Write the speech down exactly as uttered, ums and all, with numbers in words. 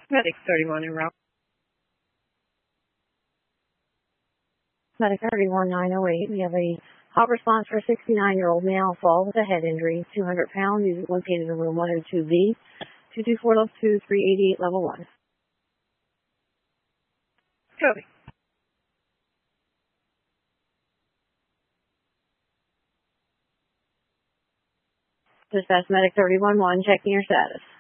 Medic thirty-one en route. Medic thirty-one nine oh eight. We have a hot response for a sixty-nine-year-old male fall with a head injury, two hundred pounds. He's located in room one oh two B, two two four level two, three eighty-eight level one. Copy. Dispatch Medic thirty-one one, checking your status.